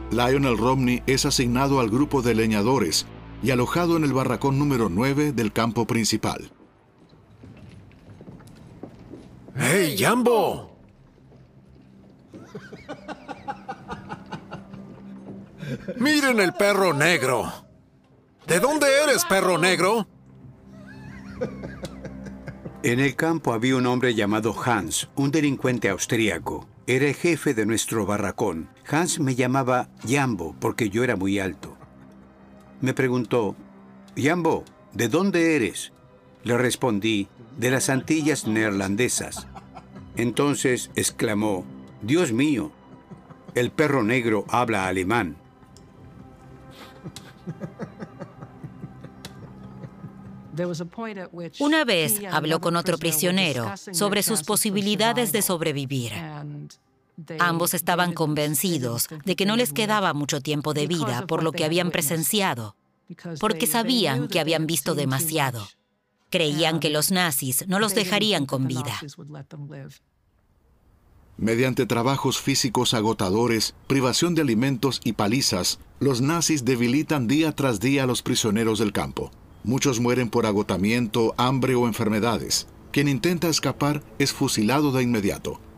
Lionel Romney es asignado al grupo de leñadores y alojado en el barracón número 9 del campo principal. ¡Hey, Jambo! ¡Miren el perro negro! ¿De dónde eres, perro negro? En el campo había un hombre llamado Hans, un delincuente austríaco. Era el jefe de nuestro barracón. Hans me llamaba Jambo porque yo era muy alto. Me preguntó, Jambo, ¿de dónde eres? Le respondí, de las Antillas Neerlandesas. Entonces exclamó, Dios mío, el perro negro habla alemán. Una vez habló con otro prisionero sobre sus posibilidades de sobrevivir. Ambos estaban convencidos de que no les quedaba mucho tiempo de vida por lo que habían presenciado, porque sabían que habían visto demasiado. Creían que los nazis no los dejarían con vida. Mediante trabajos físicos agotadores, privación de alimentos y palizas, los nazis debilitan día tras día a los prisioneros del campo. Muchos mueren por agotamiento, hambre o enfermedades. Quien intenta escapar es fusilado de inmediato.